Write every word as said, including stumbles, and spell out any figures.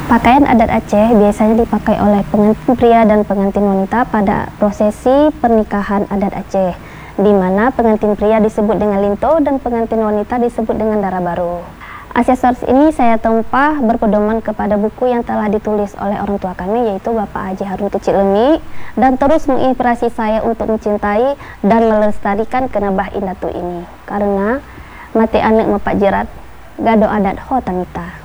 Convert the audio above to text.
Pakaian adat Aceh biasanya dipakai oleh pengantin pria dan pengantin wanita pada prosesi pernikahan adat Aceh, di mana pengantin pria disebut dengan linto dan pengantin wanita disebut dengan dara baru. Aksesoris ini saya tumpah berpedoman kepada buku yang telah ditulis oleh orang tua kami, yaitu Bapak Haji Harun Kecilemi, dan terus menginspirasi saya untuk mencintai dan melestarikan kenebah indatu ini. Karena mati anek mepak jerat, gado adat hotanita.